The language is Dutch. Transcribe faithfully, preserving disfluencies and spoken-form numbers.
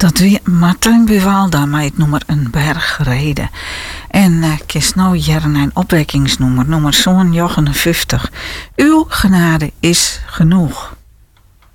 Dat wie Martijn Buwalda met het nummer Een berg reden. En uh, kies nou jaren een opwekkingsnummer, nummer zo'n vijftig. Uw genade is genoeg.